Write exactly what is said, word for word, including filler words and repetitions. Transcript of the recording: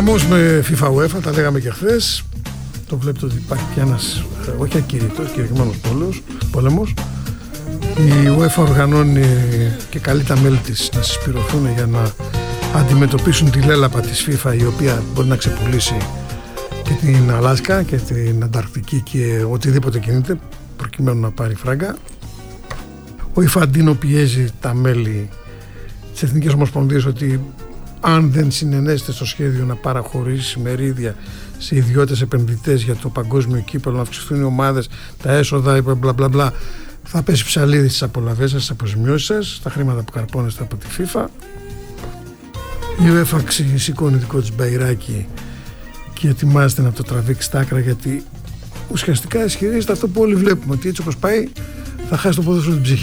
Χαμός με FIFA UEFA, τα λέγαμε και χθες. Το βλέπετε ότι υπάρχει πια ένας, όχι ακηρύττος, κηρυγμένος πόλεμος. Η UEFA οργανώνει και καλεί τα μέλη της να συσπηρωθούν για να αντιμετωπίσουν τη λέλαπα της FIFA, η οποία μπορεί να ξεπουλήσει και την Αλάσκα και την Ανταρκτική και οτιδήποτε κινείται προκειμένου να πάρει φράγκα. Ο Ιφαντίνο πιέζει τα μέλη της Εθνικής Ομοσπονδίας ότι αν δεν συνενέσετε στο σχέδιο να παραχωρήσει μερίδια σε ιδιώτες επενδυτές για το παγκόσμιο κύπελλο, να αυξηθούν οι ομάδες, τα έσοδα, μπλα μπλα μπλα, θα πέσει ψαλίδι στις απολαβές σας, στις αποζημιώσεις σας, τα χρήματα που καρπώνεστε από τη FIFA. Η UEFA σηκώνει δικό της μπαϊράκι και ετοιμάζεται να το τραβήξει στα άκρα, γιατί ουσιαστικά ισχυρίζεται αυτό που όλοι βλέπουμε, ότι έτσι όπως πάει θα χάσει το ποδόσφαιρο την ψυχή.